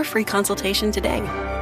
free consultation today.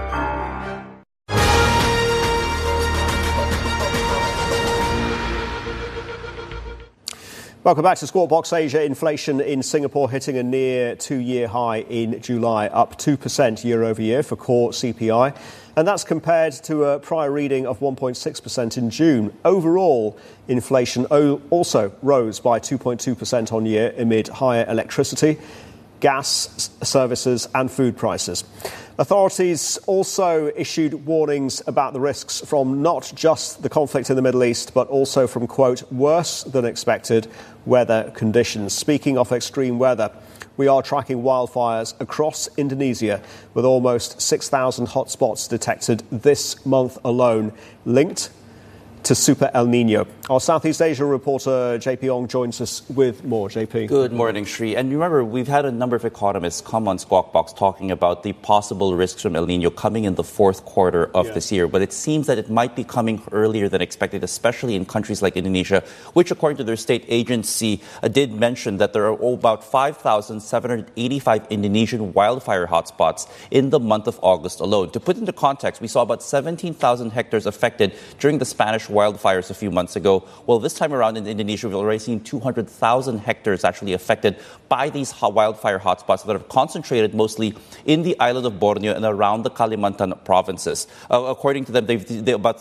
Welcome back to Squawk Box Asia. Inflation in Singapore hitting a near two-year high in July, up 2% year over year for core CPI. And that's compared to a prior reading of 1.6% in June. Overall, inflation also rose by 2.2% on year amid higher electricity, gas, services and food prices. Authorities also issued warnings about the risks from not just the conflict in the Middle East, but also from, quote, worse than expected weather conditions. Speaking of extreme weather, we are tracking wildfires across Indonesia with almost 6,000 hotspots detected this month alone, linked to Super El Nino. Our Southeast Asia reporter JP Ong joins us with more. JP. Good morning, Sri. And remember, we've had a number of economists come on Squawk Box talking about the possible risks from El Nino coming in the fourth quarter of this year. But it seems that it might be coming earlier than expected, especially in countries like Indonesia, which, according to their state agency, did mention that there are about 5,785 Indonesian wildfire hotspots in the month of August alone. To put into context, we saw about 17,000 hectares affected during the Spanish wildfires a few months ago. Well, this time around in Indonesia, we've already seen 200,000 hectares actually affected by these wildfire hotspots that are concentrated mostly in the island of Borneo and around the Kalimantan provinces. According to them, they about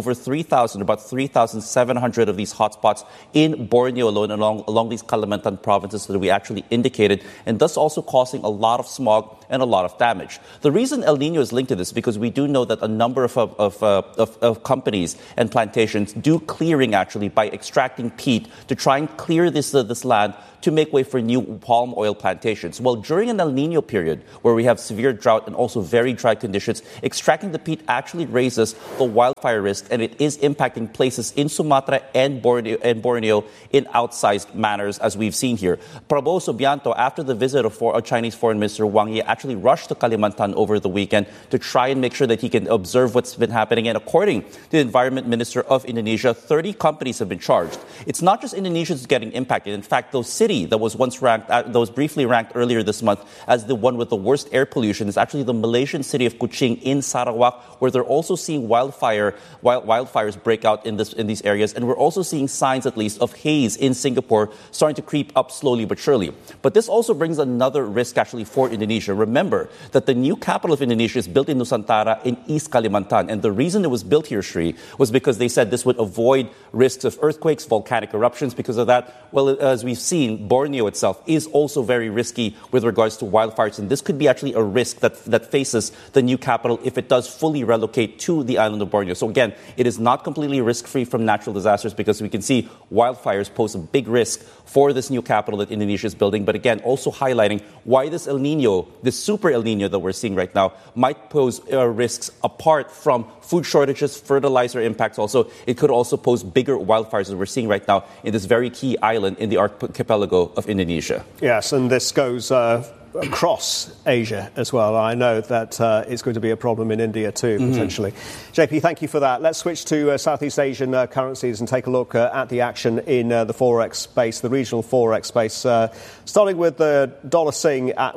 3,700 of these hotspots in Borneo alone along these Kalimantan provinces that we actually indicated, and thus also causing a lot of smog and a lot of damage. The reason El Nino is linked to this because we do know that a number of companies and plantations do clearing actually by extracting peat to try and clear this land to make way for new palm oil plantations. Well, during an El Nino period where we have severe drought and also very dry conditions, extracting the peat actually raises the wildfire risk, and it is impacting places in Sumatra and Borneo in outsized manners, as we've seen here. Prabowo Subianto, after the visit of Chinese Foreign Minister Wang Yi, actually rushed to Kalimantan over the weekend to try and make sure that he can observe what's been happening. And according to the Environment Minister of Indonesia, 30 companies have been charged. It's not just Indonesians getting impacted. In fact, those cities that was briefly ranked earlier this month as the one with the worst air pollution is actually the Malaysian city of Kuching in Sarawak, where they're also seeing wildfires break out in these areas. And we're also seeing signs, at least, of haze in Singapore starting to creep up slowly but surely. But this also brings another risk actually for Indonesia. Remember that the new capital of Indonesia is built in Nusantara in East Kalimantan. And the reason it was built here, Sri, was because they said this would avoid risks of earthquakes, volcanic eruptions. Because of that, well, as we've seen, Borneo itself is also very risky with regards to wildfires. And this could be actually a risk that faces the new capital if it does fully relocate to the island of Borneo. So again, it is not completely risk-free from natural disasters because we can see wildfires pose a big risk for this new capital that Indonesia is building. But again, also highlighting why this El Nino, this super El Nino that we're seeing right now, might pose risks apart from food shortages, fertilizer impacts also. It could also pose bigger wildfires as we're seeing right now in this very key island in the archipelago of Indonesia. Yes, and this goes across Asia as well. I know that it's going to be a problem in India too, potentially. JP, thank you for that. Let's switch to Southeast Asian currencies and take a look at the action in the Forex space, the regional Forex space. Starting with the dollar Sing at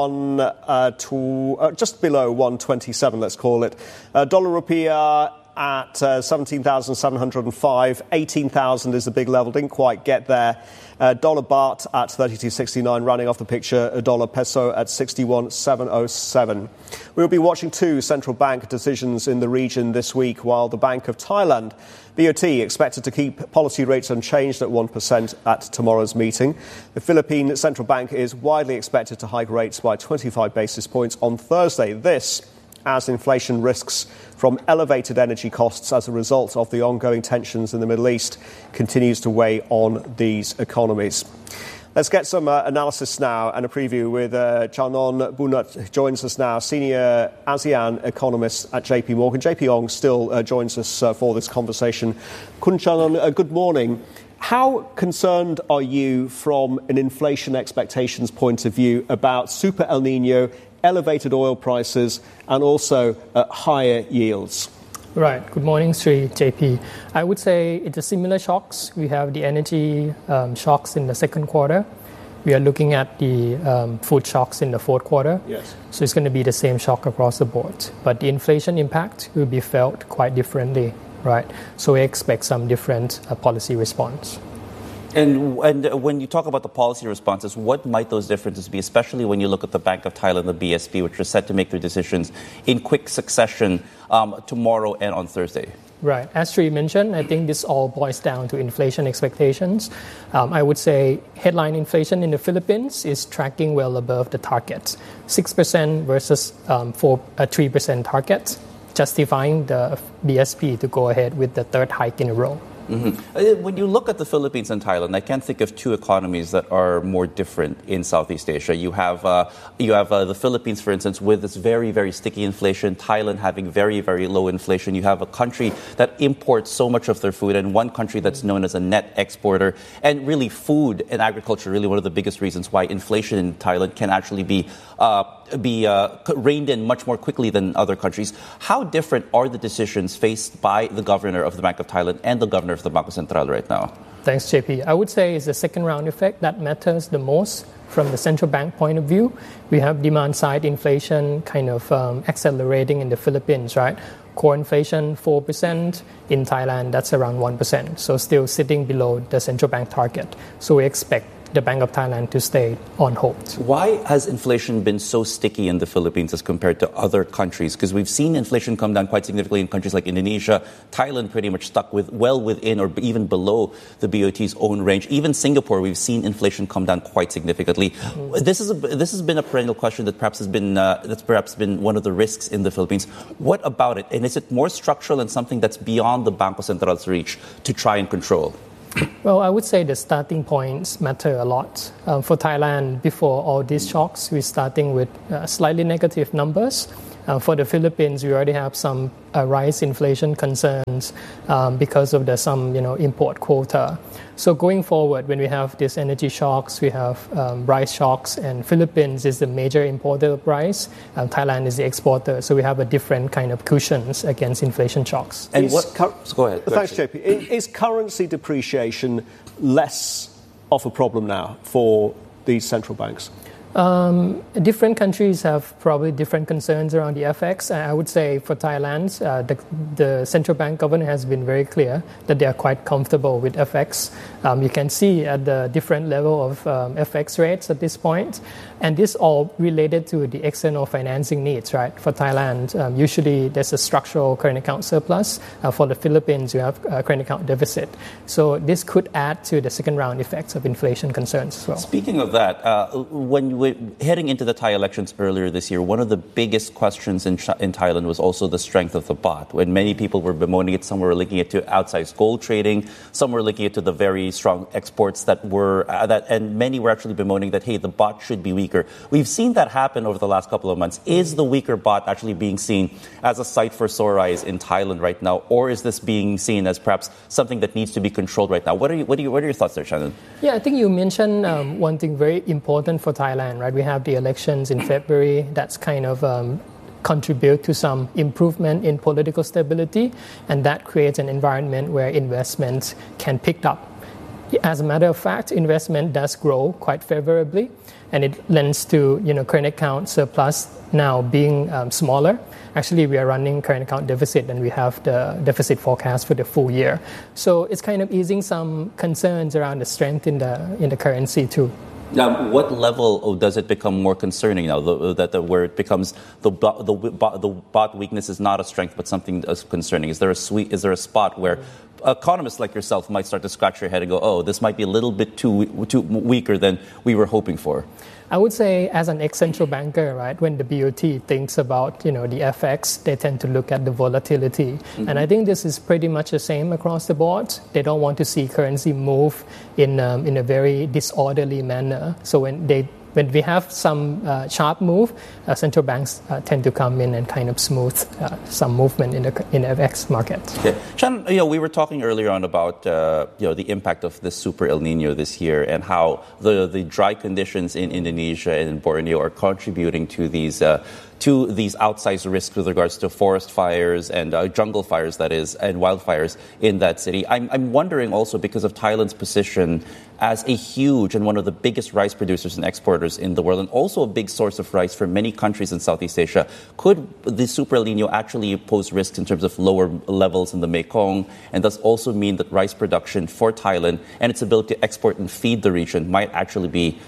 just below 127, let's call it. Dollar Rupiah at 17,705. 18,000 is the big level. Didn't quite get there. Dollar Baht at 32.69, running off the picture. A dollar peso at 61.707. We'll be watching two central bank decisions in the region this week, while the Bank of Thailand, BOT, expected to keep policy rates unchanged at 1% at tomorrow's meeting. The Philippine Central Bank is widely expected to hike rates by 25 basis points on Thursday. This as inflation risks from elevated energy costs as a result of the ongoing tensions in the Middle East continues to weigh on these economies. Let's get some analysis now and a preview with Chanon Bunut, who joins us now, senior ASEAN economist at JP Morgan. JP Ong still joins us for this conversation. Kun Chanon, good morning. How concerned are you from an inflation expectations point of view about Super El Nino, elevated oil prices and also higher yields? Right. Good morning, Sri, JP. I would say it's a similar shocks. We have the energy shocks in the second quarter. We are looking at the food shocks in the fourth quarter. Yes. So it's going to be the same shock across the board. But the inflation impact will be felt quite differently, right? So we expect some different policy response. And when you talk about the policy responses, what might those differences be, especially when you look at the Bank of Thailand, the BSP, which are set to make their decisions in quick succession tomorrow and on Thursday? Right. As Sri mentioned, I think this all boils down to inflation expectations. I would say headline inflation in the Philippines is tracking well above the target, 6% versus 3% target, justifying the BSP to go ahead with the third hike in a row. Mm-hmm. When you look at the Philippines and Thailand, I can't think of two economies that are more different in Southeast Asia. You have the Philippines, for instance, with this very, very sticky inflation. Thailand having very, very low inflation. You have a country that imports so much of their food, and one country that's known as a net exporter. And really, food and agriculture really one of the biggest reasons why inflation in Thailand can actually be reined in much more quickly than other countries. How different are the decisions faced by the governor of the Bank of Thailand and the governor of the Bangko Sentral right now? Thanks, JP. I would say it's the second round effect that matters the most from the central bank point of view. We have demand side inflation kind of accelerating in the Philippines, right? Core inflation 4%. In Thailand, that's around 1%. So still sitting below the central bank target. So we expect the Bank of Thailand to stay on hold. Why has inflation been so sticky in the Philippines as compared to other countries? Because we've seen inflation come down quite significantly in countries like Indonesia. Thailand pretty much stuck well within or even below the BOT's own range. Even Singapore, we've seen inflation come down quite significantly. Mm-hmm. This has been a perennial question that perhaps has been one of the risks in the Philippines. What about it? And is it more structural and something that's beyond the Bangko Sentral's reach to try and control? Well, I would say the starting points matter a lot. For Thailand, before all these shocks, we're starting with slightly negative numbers. For the Philippines, we already have some rise inflation concerns because of some import quota. So going forward, when we have these energy shocks, we have rice shocks, and Philippines is the major importer of rice. Thailand is the exporter, so we have a different kind of cushions against inflation shocks. And go ahead. Thanks, JP. Is currency depreciation less of a problem now for these central banks? Different countries have probably different concerns around the FX. I would say for Thailand, the central bank governor has been very clear that they are quite comfortable with FX. You can see at the different level of FX rates at this point. And this all related to the external financing needs, right? For Thailand, usually there's a structural current account surplus. For the Philippines, you have a current account deficit. So this could add to the second round effects of inflation concerns as well. Speaking of that, when we're heading into the Thai elections earlier this year, one of the biggest questions in Thailand was also the strength of the baht. When many people were bemoaning it, some were linking it to outsized gold trading, some were linking it to the very strong exports and many were actually bemoaning that, hey, the baht should be weaker. We've seen that happen over the last couple of months. Is the weaker baht actually being seen as a sight for sore eyes in Thailand right now, or is this being seen as perhaps something that needs to be controlled right now? What are your thoughts there, Shannon? Yeah, I think you mentioned one thing very important for Thailand, right? We have the elections in February. That's kind of contribute to some improvement in political stability, and that creates an environment where investments can pick up. As a matter of fact, investment does grow quite favorably, and it lends to current account surplus now being smaller. Actually, we are running current account deficit, and we have the deficit forecast for the full year. So it's kind of easing some concerns around the strength in the currency too. Now, what level does it become more concerning now? Where it becomes the baht weakness is not a strength, but something that's concerning. Is there a spot where economists like yourself might start to scratch your head and go, "Oh, this might be a little bit too weaker than we were hoping for"? I would say, as an ex-central banker, right, when the BOT thinks about the FX, they tend to look at the volatility, and I think this is pretty much the same across the board. They don't want to see currency move in a very disorderly manner. So when we have some sharp move, central banks tend to come in and kind of smooth some movement in the FX market. Okay. Shannon, we were talking earlier on about the impact of this super El Nino this year and how the dry conditions in Indonesia and in Borneo are contributing to these outsized risks with regards to forest fires and jungle fires, that is, and wildfires in that city. I'm wondering also, because of Thailand's position as a huge and one of the biggest rice producers and exporters in the world, and also a big source of rice for many countries in Southeast Asia, could the Super El Nino actually pose risks in terms of lower levels in the Mekong, and thus also mean that rice production for Thailand and its ability to export and feed the region might actually be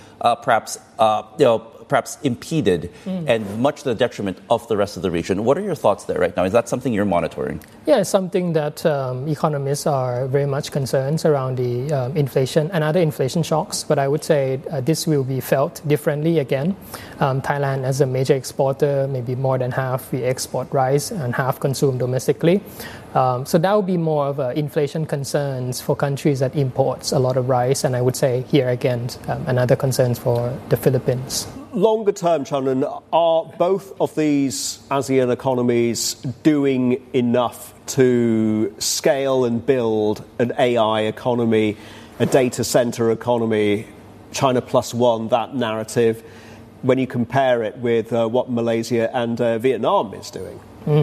perhaps impeded and much to the detriment of the rest of the region? What are your thoughts there right now? Is that something you're monitoring? Yeah, it's something that economists are very much concerned around the inflation and other inflation shocks. But I would say this will be felt differently again. Thailand, as a major exporter, maybe more than half we export rice and half consume domestically. So that would be more of inflation concerns for countries that imports a lot of rice. And I would say here again, another concerns for the Philippines. Longer term, Chanan, are both of these ASEAN economies doing enough to scale and build an AI economy, a data center economy, China plus one, that narrative, when you compare it with what Malaysia and Vietnam is doing?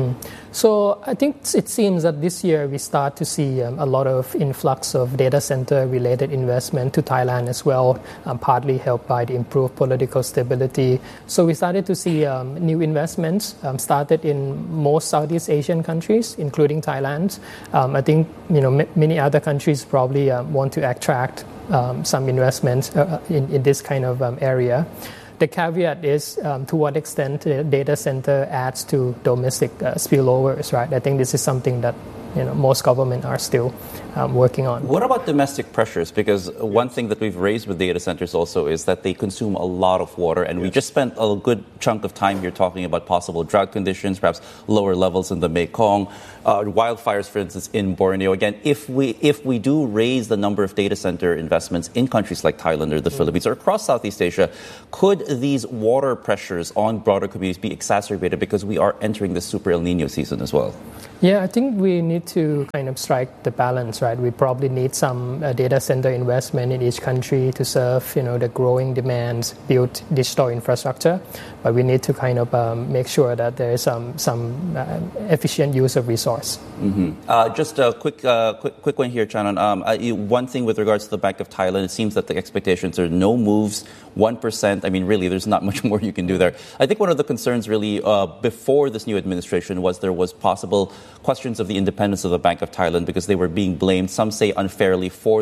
So I think it seems that this year we start to see a lot of influx of data center related investment to Thailand as well, partly helped by the improved political stability. So we started to see new investments started in most Southeast Asian countries, including Thailand. I think many other countries probably want to attract some investments in this kind of area. The caveat is to what extent the data center adds to domestic spillovers, right? I think this is something that most governments are still working on. What about domestic pressures? Because one thing that we've raised with data centers also is that they consume a lot of water. And we just spent a good chunk of time here talking about possible drought conditions, perhaps lower levels in the Mekong, wildfires, for instance, in Borneo. Again, if we do raise the number of data center investments in countries like Thailand or the Philippines or across Southeast Asia, could these water pressures on broader communities be exacerbated because we are entering the Super El Nino season as well? Yeah, I think we need to kind of strike the balance, right? We probably need some data center investment in each country to serve, the growing demands, build digital infrastructure. But we need to kind of make sure that there is some efficient use of resource. Just a quick one here, Chanan. One thing with regards to the Bank of Thailand, it seems that the expectations are no moves, 1%. I mean, really, there's not much more you can do there. I think one of the concerns really before this new administration was there was possible questions of the independence of the Bank of Thailand because they were being blamed, some say unfairly, for